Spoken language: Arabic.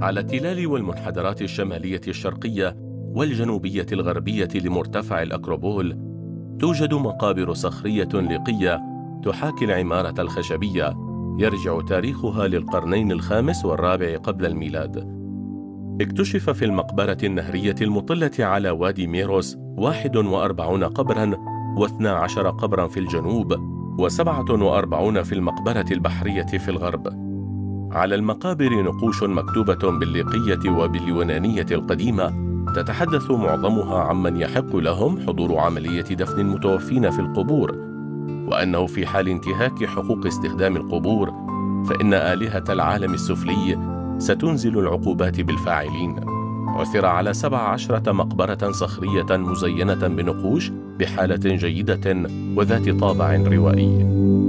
على التلال والمنحدرات الشمالية الشرقية والجنوبية الغربية لمرتفع الأكروبول توجد مقابر صخرية لقية تحاكي العمارة الخشبية يرجع تاريخها للقرنين الخامس والرابع قبل الميلاد. اكتشف في المقبرة النهرية المطلة على وادي ميروس 41 قبراً و12 قبراً في الجنوب و47 في المقبرة البحرية في الغرب. على المقابر نقوش مكتوبة بالليقية وباليونانية القديمة تتحدث معظمها عمن يحق لهم حضور عملية دفن المتوفين في القبور، وأنه في حال انتهاك حقوق استخدام القبور فإن آلهة العالم السفلي ستنزل العقوبات بالفاعلين. عثر على 17 مقبرة صخرية مزينة بنقوش بحالة جيدة وذات طابع روائي.